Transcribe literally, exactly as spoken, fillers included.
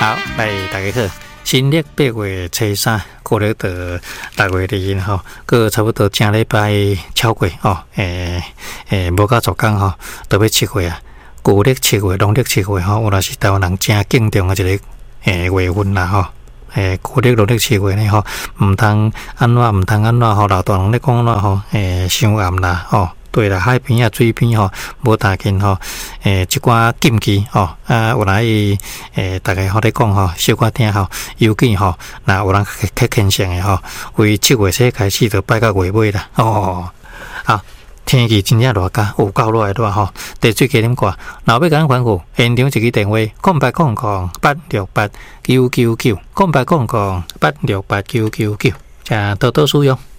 好，来大家好，新历八月初三，过了到六月二吼，个差不多正礼拜超过吼，诶诶，无到十天吼，都要七月啊。旧历七月、农历七月吼，有若是台湾人正敬重的一个诶月份啦吼。诶，旧历、农历七月呢吼，毋通安怎，毋通安怎吼，老大人咧讲安怎吼，诶，伤暗啦吼。对啦，海边啊、水边吼，无踏紧吼，诶，即寡禁忌吼，啊，有来诶，大家好咧讲吼，小可听吼，尤其吼，若有人较虔诚诶吼，为七月初开始就拜到月尾啦，哦，好，天气真正热甲，有够热诶热吼，地水加啉寡，若要甲咱关顾，现场一支电话，空八空空八六八九九九，空八空空八六八九九九，请多多使用。